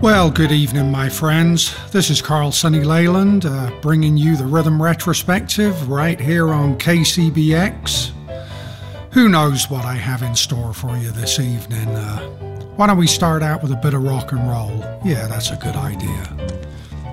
Well, good evening, my friends. This is Carl Sonny Leyland, bringing you the Rhythm Retrospective right here on KCBX. Who knows what I have in store for you this evening? Why don't we start out with a bit of rock and roll? Yeah, that's a good idea.